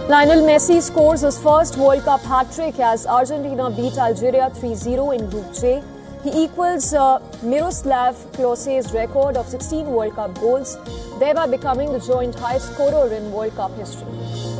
Lionel Messi scores his first World Cup hat-trick as Argentina beat Algeria 3-0 in Group J. He equals Miroslav Klose's record of 16 World Cup goals, thereby becoming the joint highest scorer in World Cup history.